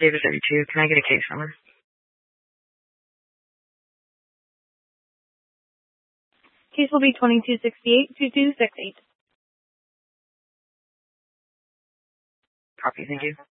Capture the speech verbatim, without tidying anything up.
David thirty-two. Can I get a case number? Case will be twenty-two sixty-eight, twenty-two sixty-eight. Copy, thank you.